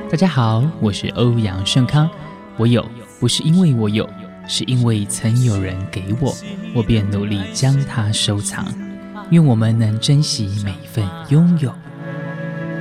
大家好，我是欧阳盛康。我有，不是因为我有，是因为曾有人给我，我便努力将它收藏。愿我们能珍惜每一份拥有。